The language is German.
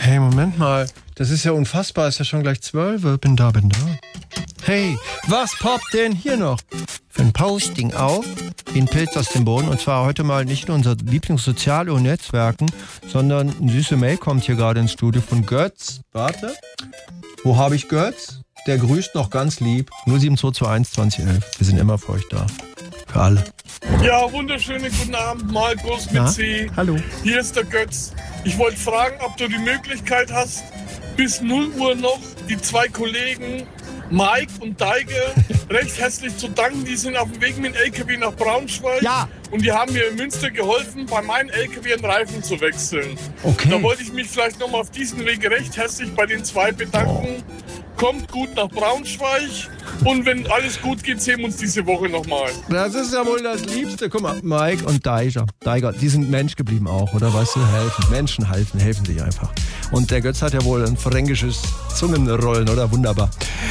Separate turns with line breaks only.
Hey, Moment mal. Das ist ja unfassbar. Ist ja schon gleich 12. Bin da. Hey, was poppt denn hier noch? Für ein Posting auf, wie ein Pilz aus dem Boden. Und zwar heute mal nicht in unser Lieblingssoziale und Netzwerken, sondern eine süße Mail kommt hier gerade ins Studio von Götz. Warte. Wo habe ich Götz? Der grüßt noch ganz lieb. 07221 2011. Wir sind immer für euch da. Für alle.
Ja, wunderschönen guten Abend, Markus mit C.
Hallo.
Hier ist der Götz. Ich wollte fragen, ob du die Möglichkeit hast, bis 0 Uhr noch die zwei Kollegen Mike und Deige recht herzlich zu danken. Die sind auf dem Weg mit dem LKW nach Braunschweig.
Ja.
Und die haben mir in Münster geholfen, bei meinem LKW einen Reifen zu wechseln.
Okay.
Da wollte ich mich vielleicht nochmal auf diesen Weg recht herzlich bei den zwei bedanken. Kommt gut nach Braunschweig und wenn alles gut geht, sehen wir uns diese Woche nochmal.
Das ist ja wohl das Liebste. Guck mal, Mike und Deiger, die sind Mensch geblieben auch, oder? Weißt du, helfen. Menschen helfen sich einfach. Und der Götz hat ja wohl ein fränkisches Zungenrollen, oder? Wunderbar.